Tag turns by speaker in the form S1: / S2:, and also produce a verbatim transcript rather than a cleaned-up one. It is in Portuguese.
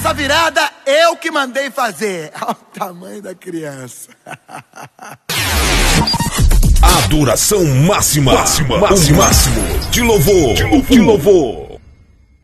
S1: Essa virada eu que mandei fazer. Olha o tamanho da criança.
S2: A duração máxima, máxima, máximo, máximo de louvor, de louvor. De louvor.